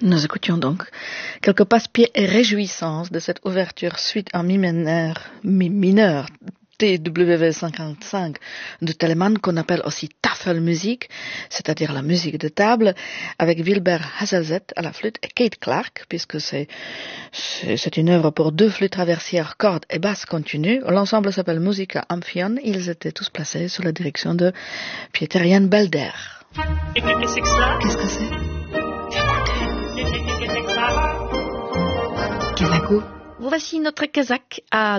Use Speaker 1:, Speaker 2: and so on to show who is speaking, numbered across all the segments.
Speaker 1: Nous écoutions donc quelques passe-pieds et réjouissances de cette ouverture suite en mi mineur TWV 55 de Telemann, qu'on appelle aussi Tafelmusik, c'est-à-dire la musique de table, avec Wilbert Hazelzet à la flûte et Kate Clark, puisque c'est une œuvre pour deux flûtes traversières, cordes et basses continues. L'ensemble s'appelle Musica Amphion. Ils étaient tous placés sous la direction de Pieter Jan Belder. Qu'est-ce que c'est? Kazako. Voici notre Kazakh à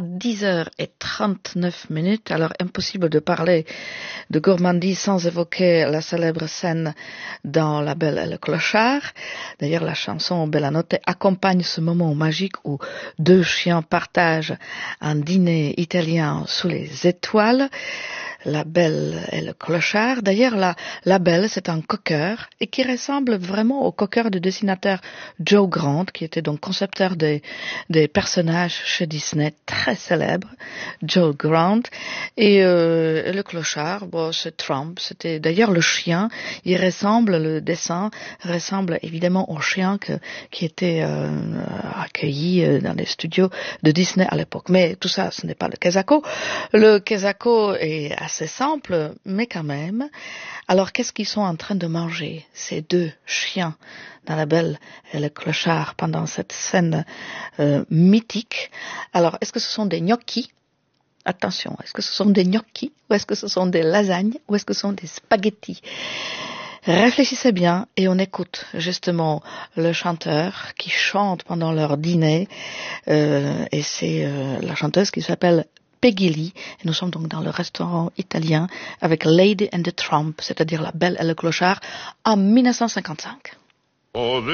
Speaker 1: 10h39. Alors, impossible de parler de gourmandise sans évoquer la célèbre scène dans La Belle et le Clochard. D'ailleurs, la chanson Bella Notte accompagne ce moment magique où deux chiens partagent un dîner italien sous les étoiles. La Belle et le Clochard. D'ailleurs, la Belle, c'est un cocker et qui ressemble vraiment au cocker du dessinateur Joe Grant, qui était donc concepteur des personnages chez Disney très célèbres, Joe Grant. Et le Clochard, bon, c'est Trump. C'était d'ailleurs le chien. Le dessin ressemble évidemment au chien qui était accueilli dans les studios de Disney à l'époque. Mais tout ça, ce n'est pas le Kazako. Le Kazako est assez simple, mais quand même. Alors, qu'est-ce qu'ils sont en train de manger, ces deux chiens, dans La Belle et le Clochard, pendant cette scène mythique? Alors, est-ce que ce sont des gnocchis? Attention, est-ce que ce sont des gnocchis? Ou est-ce que ce sont des lasagnes? Ou est-ce que ce sont des spaghettis? Réfléchissez bien et on écoute justement le chanteur qui chante pendant leur dîner. Et c'est la chanteuse qui s'appelle Peggy Lee, et nous sommes donc dans le restaurant italien avec Lady and the Tramp, c'est-à-dire La Belle et le Clochard, en 1955.
Speaker 2: Oh,